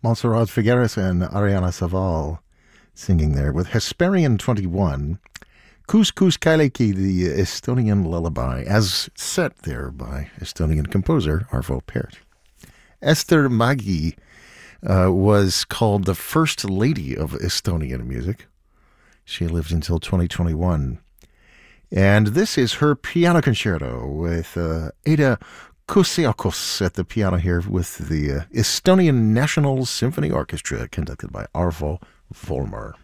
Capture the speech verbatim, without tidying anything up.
Montserrat Figueres and Ariana Saval singing there with Hesperian twenty-one, Couscous Kaileki, the Estonian lullaby, as set there by Estonian composer Arvo Pärt. Ester Mägi uh, was called the First Lady of Estonian music. She lived until twenty twenty-one. And this is her piano concerto with uh, Ada Kusiakos at the piano here with the uh, Estonian National Symphony Orchestra, conducted by Arvo Volmer.